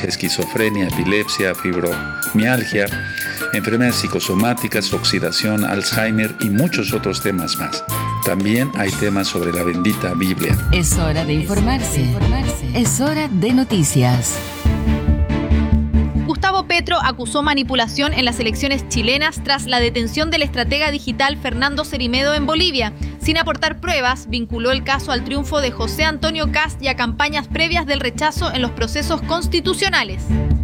esquizofrenia, epilepsia, fibromialgia, enfermedades psicosomáticas, oxidación, Alzheimer y muchos otros temas más. También hay temas sobre la bendita Biblia. Es hora de informarse. Es hora de noticias. Gustavo Petro acusó manipulación en las elecciones chilenas tras la detención del estratega digital Fernando Cerimedo en Bolivia. Sin aportar pruebas, vinculó el caso al triunfo de José Antonio Kast y a campañas previas del rechazo en los procesos constitucionales.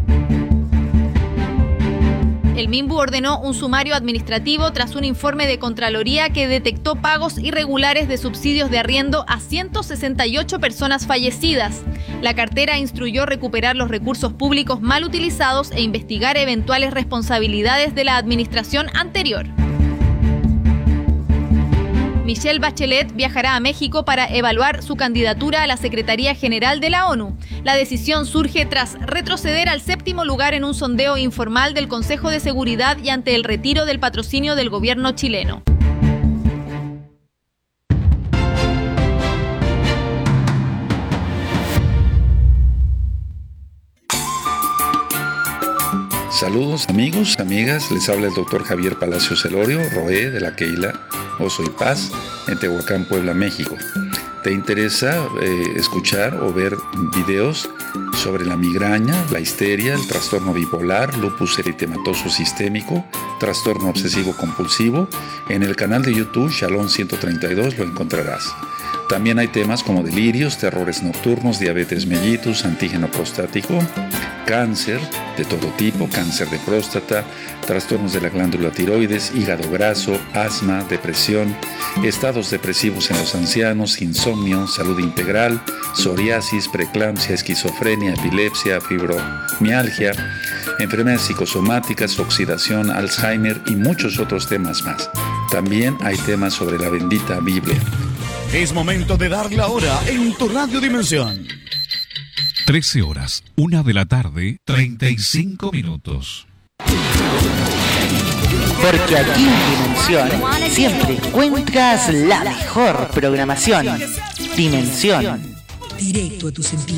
El MINBU ordenó un sumario administrativo tras un informe de Contraloría que detectó pagos irregulares de subsidios de arriendo a 168 personas fallecidas. La cartera instruyó recuperar los recursos públicos mal utilizados e investigar eventuales responsabilidades de la administración anterior. Michelle Bachelet viajará a México para evaluar su candidatura a la Secretaría General de la ONU. La decisión surge tras retroceder al 7º lugar en un sondeo informal del Consejo de Seguridad y ante el retiro del patrocinio del gobierno chileno. Saludos amigos, amigas, les habla el doctor Javier Palacios Elorio, Roé de la Keila Oso y Paz, en Tehuacán, Puebla, México. ¿Te interesa escuchar o ver videos sobre la migraña, la histeria, el trastorno bipolar, lupus eritematoso sistémico, trastorno obsesivo compulsivo? En el canal de YouTube Shalom 132 lo encontrarás. También hay temas como delirios, terrores nocturnos, diabetes mellitus, antígeno prostático, cáncer de todo tipo, cáncer de próstata, trastornos de la glándula tiroides, hígado graso, asma, depresión, estados depresivos en los ancianos, insomnio, salud integral, psoriasis, preeclampsia, esquizofrenia, epilepsia, fibromialgia, enfermedades psicosomáticas, oxidación, Alzheimer y muchos otros temas más. También hay temas sobre la bendita Biblia. Es momento de dar la hora en tu Radio Dimensión. 13 horas, 1 de la tarde, 35 minutos. Porque aquí en Dimensión siempre encuentras la mejor programación. Dimensión. Directo a tus sentidos.